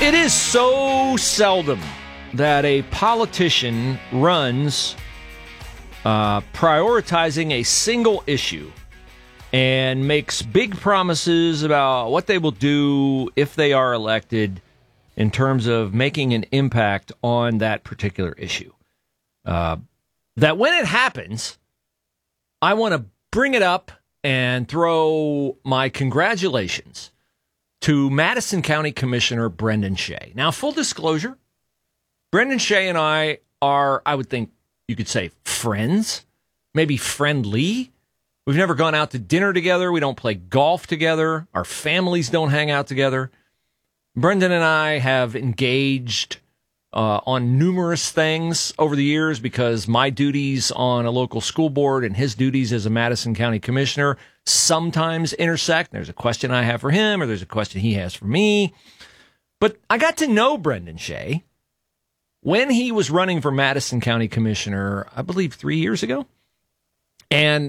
It is so seldom that a politician runs prioritizing a single issue and makes big promises about what they will do if they are elected in terms of making an impact on that particular issue. That when it happens, I want to bring it up and throw my congratulations to Madison County Commissioner Brendan Shea. Now, full disclosure, Brendan Shea and I are, I would think you could say, friends, maybe friendly. We've never gone out to dinner together. We don't play golf together. Our families don't hang out together. Brendan and I have engaged on numerous things over the years because my duties on a local school board and his duties as a Madison County Commissioner sometimes intersect. There's a question I have for him or there's a question he has for me. But I got to know Brendan Shea when he was running for Madison County Commissioner, I believe 3 years ago. And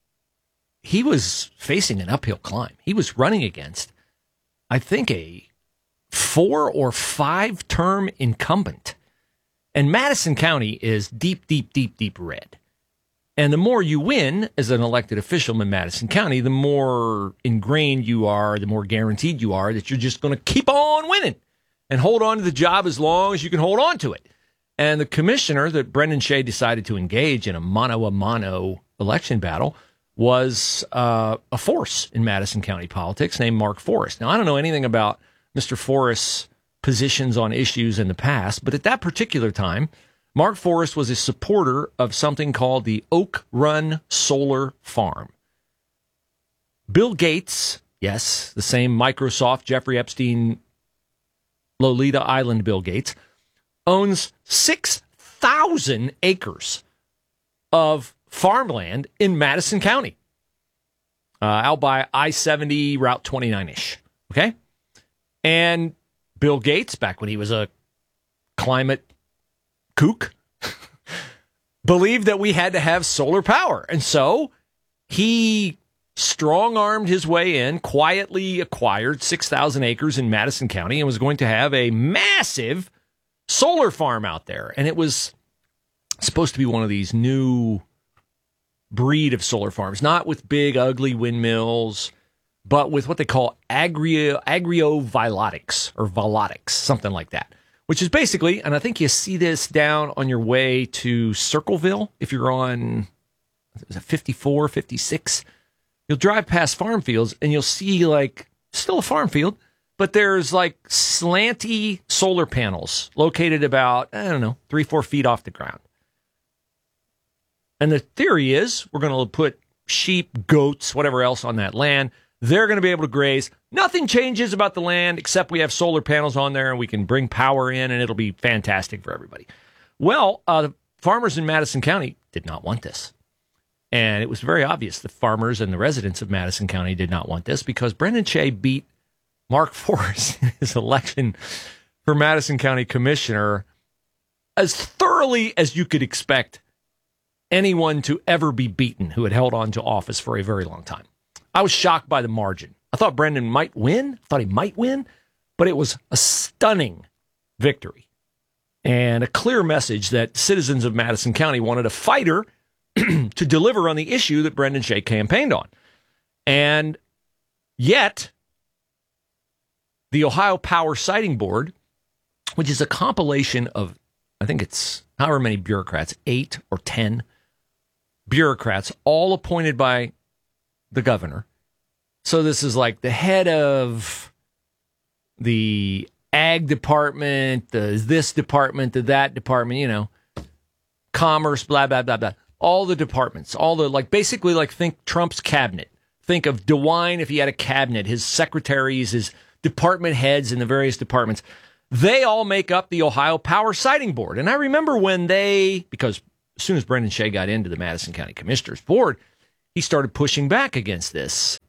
he was facing an uphill climb. He was running against, I think, a 4 or 5 term incumbent. And Madison County is deep, deep, deep, deep red. And the more you win as an elected official in Madison County, the more ingrained you are, the more guaranteed you are that you're just going to keep on winning and hold on to the job as long as you can hold on to it. And the commissioner that Brendan Shea decided to engage in a mano-a-mano election battle was a force in Madison County politics named Mark Forrest. Now, I don't know anything about Mr. Forrest's positions on issues in the past, but at that particular time, Mark Forrest was a supporter of something called the Oak Run Solar Farm. Bill Gates, yes, the same Microsoft, Jeffrey Epstein, Lolita Island Bill Gates, owns 6,000 acres of farmland in Madison County, out by I-70, Route 29-ish, okay? And Bill Gates, back when he was a climate kook, believed that we had to have solar power. And so he strong-armed his way in, quietly acquired 6,000 acres in Madison County and was going to have a massive solar farm out there. And it was supposed to be one of these new breed of solar farms, not with big, ugly windmills, but with what they call agriovoltaics or voltaics, something like that, which is basically, and I think you see this down on your way to Circleville, if you're on 54, 56, you'll drive past farm fields and you'll see like still a farm field, but there's like slanty solar panels located about, 3-4 feet off the ground. And the theory is we're going to put sheep, goats, whatever else on that land. They're going to be able to graze. Nothing changes about the land except we have solar panels on there and we can bring power in and it'll be fantastic for everybody. Well, the farmers in Madison County did not want this. And it was very obvious the farmers and the residents of Madison County did not want this because Brendan Shea beat Mark Forrest in his election for Madison County Commissioner as thoroughly as you could expect anyone to ever be beaten who had held on to office for a very long time. I was shocked by the margin. I thought Brendan might win. I thought he might win, but it was a stunning victory and a clear message that citizens of Madison County wanted a fighter to deliver on the issue that Brendan Shea campaigned on. And yet, the Ohio Power Siting Board, which is a compilation of, I think it's however many bureaucrats, 8 or 10 bureaucrats, all appointed by the governor. So this is like the head of the ag department, this department, that department, commerce, blah, blah, blah, blah. All the departments, basically think Trump's cabinet. Think of DeWine if he had a cabinet, his secretaries, his department heads in the various departments. They all make up the Ohio Power Siting Board. And I remember when because as soon as Brendan Shea got into the Madison County Commissioners Board, he started pushing back against this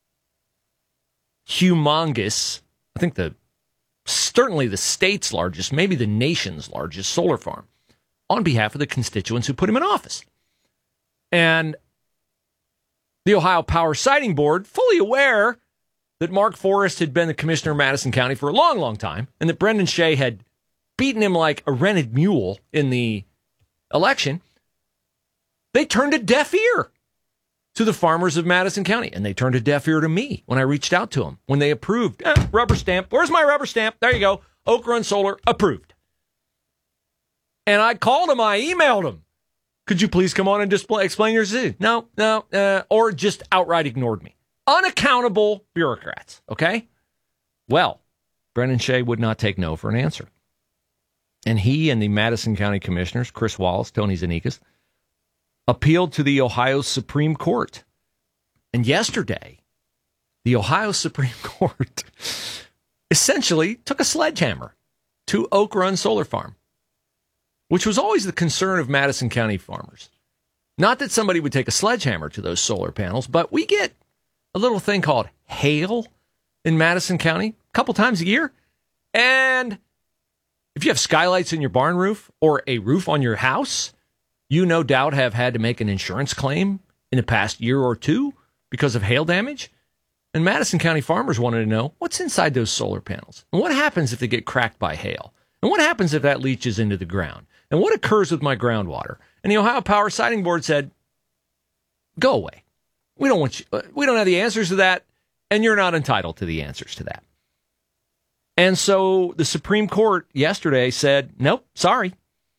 humongous, I think certainly the state's largest, maybe the nation's largest solar farm on behalf of the constituents who put him in office. And the Ohio Power Siting Board, fully aware that Mark Forrest had been the commissioner of Madison County for a long, long time, and that Brendan Shea had beaten him like a rented mule in the election, they turned a deaf ear to the farmers of Madison County, and they turned a deaf ear to me when I reached out to them, when they approved. Rubber stamp. Where's my rubber stamp? There you go. Oak Run Solar approved. And I called them. I emailed them. Could you please come on and explain your decision? No, or just outright ignored me. Unaccountable bureaucrats, okay? Well, Brendan Shea would not take no for an answer. And he and the Madison County commissioners, Chris Wallace, Tony Zanikas, appealed to the Ohio Supreme Court. And yesterday, the Ohio Supreme Court essentially took a sledgehammer to Oak Run Solar Farm, which was always the concern of Madison County farmers. Not that somebody would take a sledgehammer to those solar panels, but we get a little thing called hail in Madison County a couple times a year. And if you have skylights in your barn roof or a roof on your house, you no doubt have had to make an insurance claim in the past year or two because of hail damage. And Madison County farmers wanted to know what's inside those solar panels. And what happens if they get cracked by hail? And what happens if that leaches into the ground? And what occurs with my groundwater? And the Ohio Power Siting Board said, go away. We don't want you. We don't have the answers to that, and you're not entitled to the answers to that. And so the Supreme Court yesterday said, nope, sorry.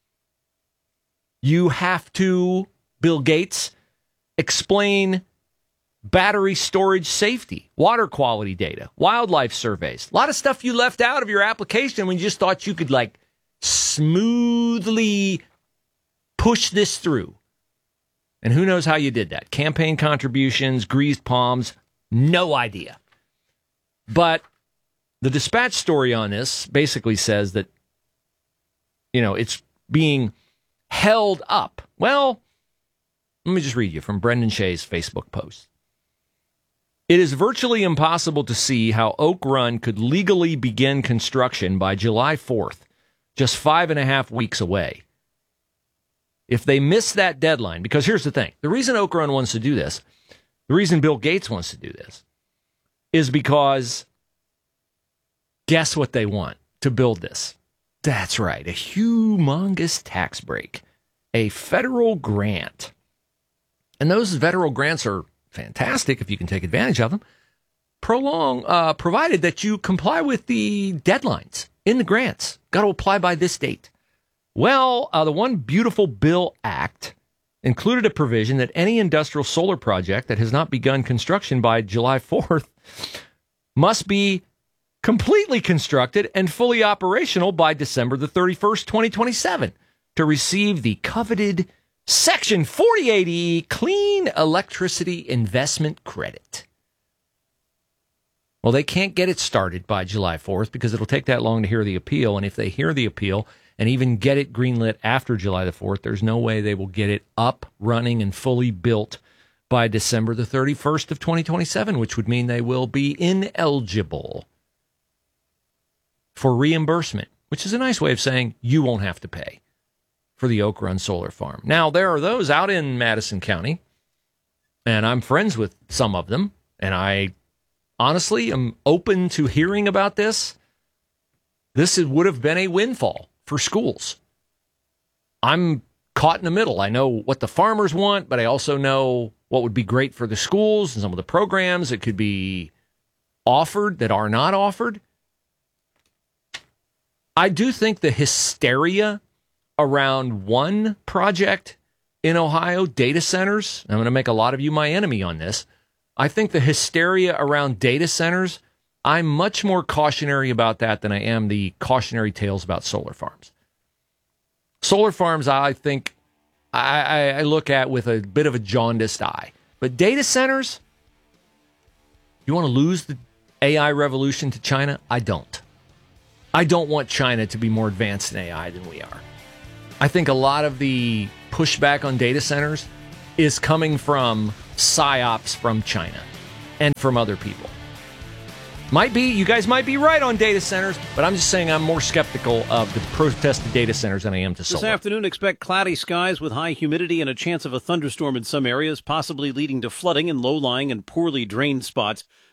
You have to, Bill Gates, explain battery storage safety, water quality data, wildlife surveys. A lot of stuff you left out of your application when you just thought you could like smoothly push this through. And who knows how you did that? Campaign contributions, greased palms, no idea. But the Dispatch story on this basically says that, it's being held up. Well, let me just read you from Brendan Shea's Facebook post. It is virtually impossible to see how Oak Run could legally begin construction by July 4th, just 5.5 weeks away. If they miss that deadline, because here's the thing, the reason Oak Run wants to do this, the reason Bill Gates wants to do this, is because guess what they want to build this? That's right, a humongous tax break, a federal grant. And those federal grants are fantastic if you can take advantage of them, provided that you comply with the deadlines in the grants. Got to apply by this date. Well, the One Beautiful Bill Act included a provision that any industrial solar project that has not begun construction by July 4th must be completely constructed and fully operational by December the 31st, 2027 to receive the coveted Section 48E Clean Electricity Investment Credit. Well, they can't get it started by July 4th because it'll take that long to hear the appeal. And if they hear the appeal and even get it greenlit after July the 4th, there's no way they will get it up, running, and fully built by December the 31st of 2027, which would mean they will be ineligible for reimbursement, which is a nice way of saying you won't have to pay for the Oak Run Solar Farm. Now, there are those out in Madison County, and I'm friends with some of them, and I honestly am open to hearing about this. This would have been a windfall for schools. I'm caught in the middle. I know what the farmers want, but I also know what would be great for the schools and some of the programs that could be offered that are not offered. I do think the hysteria around one project in Ohio, data centers, I'm going to make a lot of you my enemy on this. I think the hysteria around data centers, I'm much more cautionary about that than I am the cautionary tales about solar farms. Solar farms, I think, I look at with a bit of a jaundiced eye. But data centers, you want to lose the AI revolution to China? I don't. I don't want China to be more advanced in AI than we are. I think a lot of the pushback on data centers is coming from psyops from China and from other people. Might be, you guys might be right on data centers, but I'm just saying I'm more skeptical of the protested data centers than I am to solar. This afternoon, expect cloudy skies with high humidity and a chance of a thunderstorm in some areas, possibly leading to flooding in low-lying and poorly drained spots.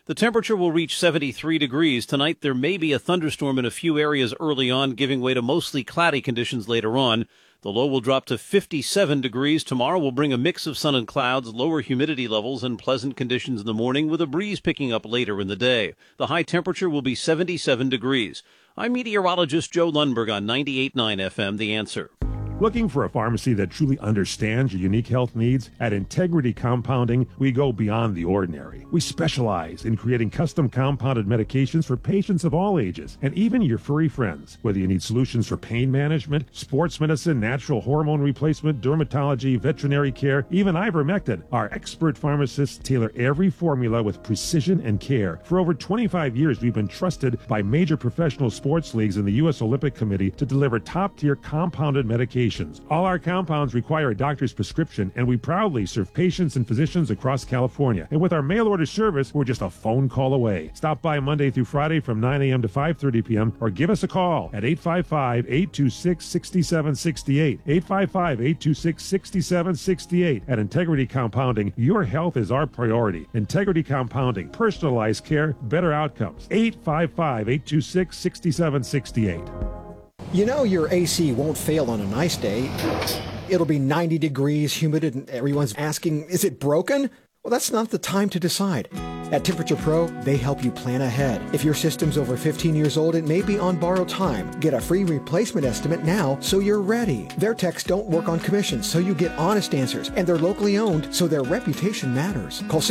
The temperature will reach 73 degrees. Tonight, there may be a thunderstorm in a few areas early on, giving way to mostly cloudy conditions later on. The low will drop to 57 degrees. Tomorrow will bring a mix of sun and clouds, lower humidity levels, and pleasant conditions in the morning with a breeze picking up later in the day. The high temperature will be 77 degrees. I'm meteorologist Joe Lundberg on 98.9 FM, The Answer. Looking for a pharmacy that truly understands your unique health needs? At Integrity Compounding, we go beyond the ordinary. We specialize in creating custom compounded medications for patients of all ages, and even your furry friends. Whether you need solutions for pain management, sports medicine, natural hormone replacement, dermatology, veterinary care, even ivermectin, our expert pharmacists tailor every formula with precision and care. For over 25 years, we've been trusted by major professional sports leagues and the U.S. Olympic Committee to deliver top-tier compounded medications. All our compounds require a doctor's prescription, and we proudly serve patients and physicians across California. And with our mail-order service, we're just a phone call away. Stop by Monday through Friday from 9 a.m. to 5:30 p.m. or give us a call at 855-826-6768. 855-826-6768. At Integrity Compounding, your health is our priority. Integrity Compounding, personalized care, better outcomes. 855-826-6768. You know your AC won't fail on a nice day. It'll be 90 degrees, humid, and everyone's asking, is it broken? Well, that's not the time to decide. At Temperature Pro, they help you plan ahead. If your system's over 15 years old, it may be on borrowed time. Get a free replacement estimate now so you're ready. Their techs don't work on commissions, so you get honest answers. And they're locally owned, so their reputation matters. Call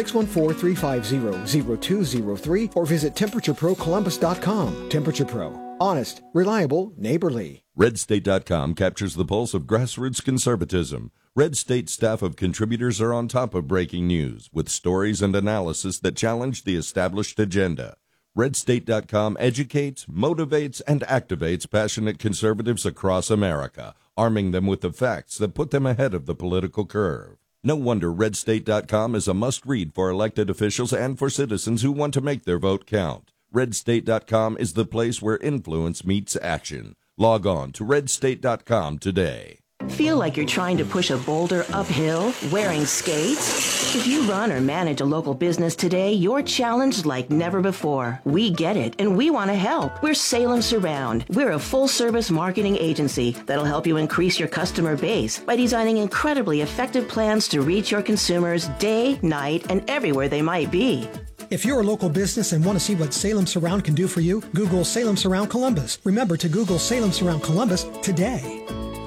614-350-0203 or visit TemperatureProColumbus.com. Temperature Pro. Honest, reliable, neighborly. RedState.com captures the pulse of grassroots conservatism. Red State staff of contributors are on top of breaking news with stories and analysis that challenge the established agenda. RedState.com educates, motivates, and activates passionate conservatives across America, arming them with the facts that put them ahead of the political curve. No wonder RedState.com is a must-read for elected officials and for citizens who want to make their vote count. RedState.com is the place where influence meets action. Log on to RedState.com today. Feel like you're trying to push a boulder uphill wearing skates? If you run or manage a local business today, you're challenged like never before. We get it, and we want to help. We're Salem Surround. We're a full-service marketing agency that'll help you increase your customer base by designing incredibly effective plans to reach your consumers day, night, and everywhere they might be. If you're a local business and want to see what Salem Surround can do for you, Google Salem Surround Columbus. Remember to Google Salem Surround Columbus today.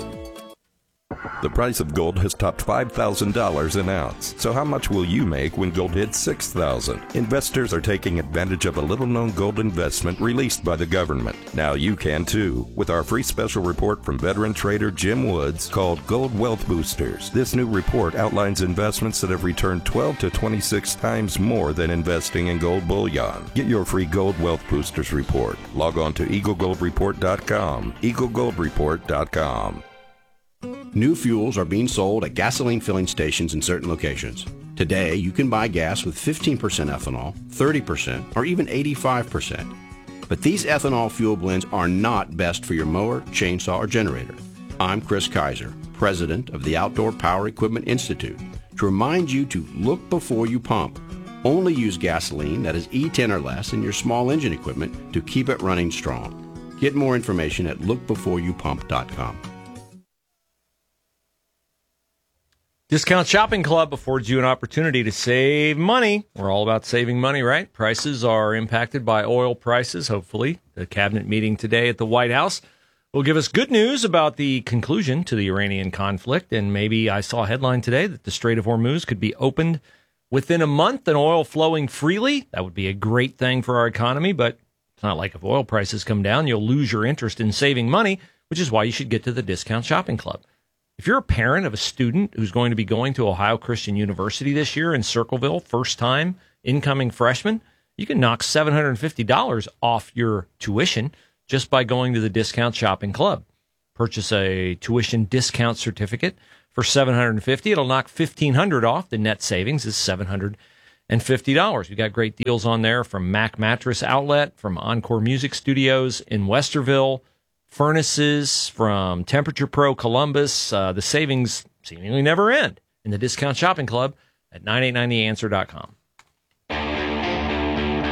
The price of gold has topped $5,000 an ounce. So how much will you make when gold hits $6,000? Investors are taking advantage of a little-known gold investment released by the government. Now you can too, with our free special report from veteran trader Jim Woods called Gold Wealth Boosters. This new report outlines investments that have returned 12 to 26 times more than investing in gold bullion. Get your free Gold Wealth Boosters report. Log on to EagleGoldReport.com. EagleGoldReport.com. New fuels are being sold at gasoline filling stations in certain locations. Today, you can buy gas with 15% ethanol, 30%, or even 85%. But these ethanol fuel blends are not best for your mower, chainsaw, or generator. I'm Chris Kaiser, president of the Outdoor Power Equipment Institute, to remind you to look before you pump. Only use gasoline that is E10 or less in your small engine equipment to keep it running strong. Get more information at lookbeforeyoupump.com. Discount Shopping Club affords you an opportunity to save money. We're all about saving money, right? Prices are impacted by oil prices, hopefully. The cabinet meeting today at the White House will give us good news about the conclusion to the Iranian conflict. And maybe I saw a headline today that the Strait of Hormuz could be opened within a month and oil flowing freely. That would be a great thing for our economy, but it's not like if oil prices come down, you'll lose your interest in saving money, which is why you should get to the Discount Shopping Club. If you're a parent of a student who's going to be going to Ohio Christian University this year in Circleville, first-time incoming freshman, you can knock $750 off your tuition just by going to the Discount Shopping Club. Purchase a tuition discount certificate for $750. It'll knock $1,500 off. The net savings is $750. We got great deals on there from Mac Mattress Outlet, from Encore Music Studios in Westerville, Furnaces from Temperature Pro Columbus. The savings seemingly never end in the Discount Shopping Club at 9890answer.com.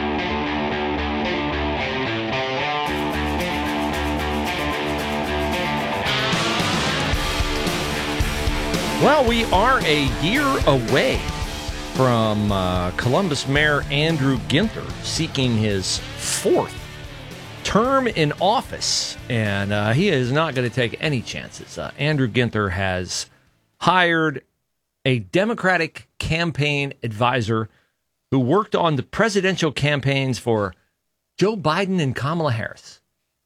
Well, we are a year away from Columbus Mayor Andrew Ginther seeking his fourth term in office, and he is not going to take any chances. Andrew Ginther has hired a Democratic campaign advisor who worked on the presidential campaigns for Joe Biden and Kamala Harris.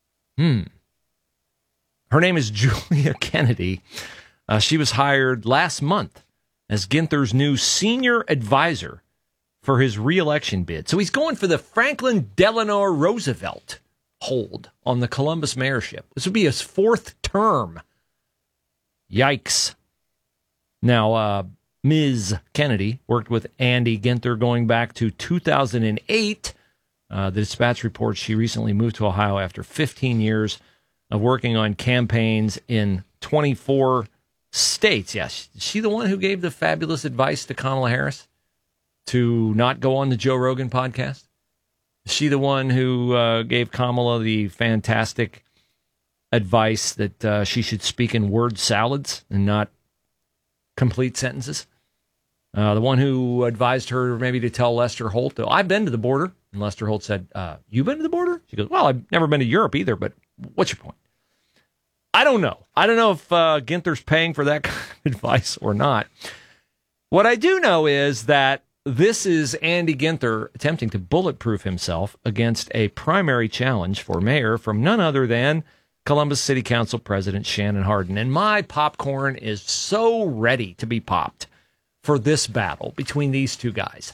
Her name is Julia Kennedy. She was hired last month as Ginther's new senior advisor for his re-election bid. So he's going for the Franklin Delano Roosevelt hold on the Columbus mayorship. This would be his fourth term. Yikes. Now, Ms. Kennedy worked with Andy Ginther going back to 2008. The Dispatch reports she recently moved to Ohio after 15 years of working on campaigns in 24 states. Yes, is she the one who gave the fabulous advice to Kamala Harris to not go on the Joe Rogan podcast? Is she the one who gave Kamala the fantastic advice that she should speak in word salads and not complete sentences? The one who advised her maybe to tell Lester Holt, I've been to the border. And Lester Holt said, you've been to the border? She goes, well, I've never been to Europe either, but what's your point? I don't know. I don't know if Ginther's paying for that kind of advice or not. What I do know is that this is Andy Ginther attempting to bulletproof himself against a primary challenge for mayor from none other than Columbus City Council President Shannon Hardin. And my popcorn is so ready to be popped for this battle between these two guys.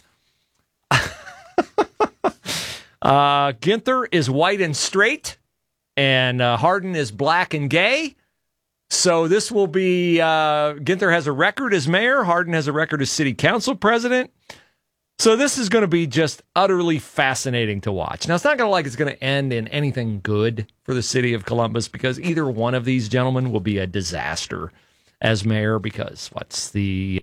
Ginther is white and straight, and Hardin is black and gay. So this will be, Ginther has a record as mayor, Hardin has a record as city council president. So this is going to be just utterly fascinating to watch. Now, it's not going to end in anything good for the city of Columbus, because either one of these gentlemen will be a disaster as mayor, because what's the